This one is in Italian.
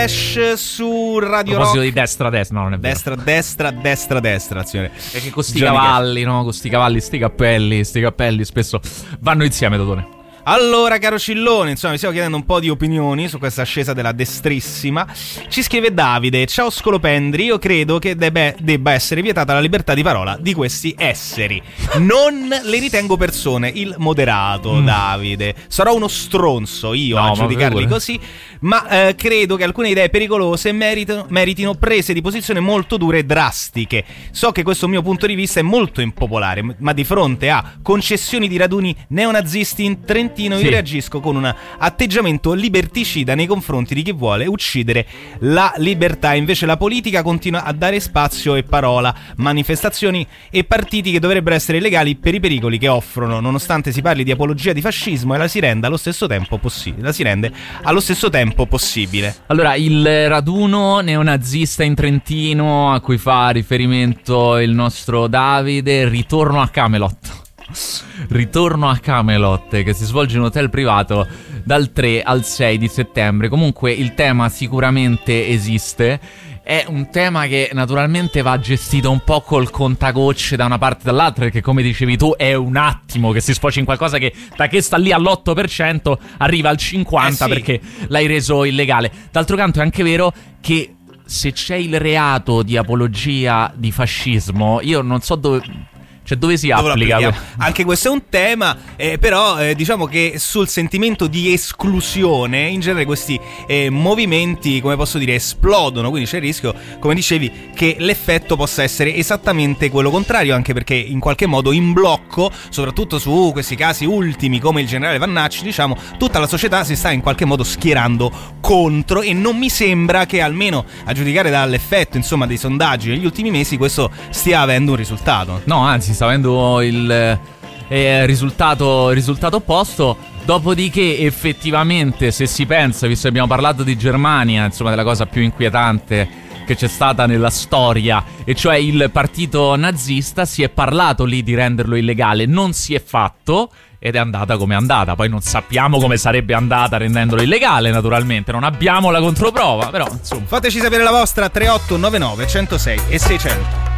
Su Radio Rock. A proposito Rock. di destra, no, non è vero. Destra, signore. Perché con sti cavalli, no? Con sti cavalli, sti cappelli spesso vanno insieme, Totone. Allora, caro Cillone, insomma, mi stiamo chiedendo un po' di opinioni su questa ascesa della destrissima. Ci scrive Davide: ciao Scolopendri, io credo che debba essere vietata la libertà di parola di questi esseri. Non le ritengo persone, il moderato Davide. Sarò uno stronzo io a giudicarli così, ma credo che alcune idee pericolose meritino prese di posizione molto dure e drastiche. So che questo mio punto di vista è molto impopolare, ma di fronte a concessioni di raduni neonazisti in Trentino io reagisco con un atteggiamento liberticida nei confronti di chi vuole uccidere la libertà. Invece la politica continua a dare spazio e parola, manifestazioni e partiti che dovrebbero essere illegali per i pericoli che offrono, nonostante si parli di apologia di fascismo, e la si rende allo stesso tempo possibile. Allora, il raduno neonazista in Trentino a cui fa riferimento il nostro Davide, Ritorno a Camelot, che si svolge in un hotel privato dal 3 al 6 di settembre. Comunque il tema sicuramente esiste. È un tema che naturalmente va gestito un po' col contagocce da una parte e dall'altra, perché come dicevi tu è un attimo che si sfocia in qualcosa che da che sta lì all'8% arriva al 50% perché l'hai reso illegale. D'altro canto è anche vero che se c'è il reato di apologia di fascismo, io non so dove si applica. Anche questo è un tema, però diciamo che sul sentimento di esclusione in genere questi movimenti, come posso dire, esplodono, quindi c'è il rischio, come dicevi, che l'effetto possa essere esattamente quello contrario, anche perché in qualche modo in blocco, soprattutto su questi casi ultimi come il generale Vannacci, diciamo, tutta la società si sta in qualche modo schierando contro, e non mi sembra che, almeno a giudicare dall'effetto, insomma, dei sondaggi negli ultimi mesi, questo stia avendo un risultato. No, anzi, sta avendo il risultato opposto. Dopodiché effettivamente, se si pensa, visto che abbiamo parlato di Germania, insomma della cosa più inquietante che c'è stata nella storia, e cioè il partito nazista, si è parlato lì di renderlo illegale, non si è fatto ed è andata come è andata. Poi non sappiamo come sarebbe andata rendendolo illegale, naturalmente non abbiamo la controprova, però insomma. Fateci sapere la vostra. 3899 106 e 600.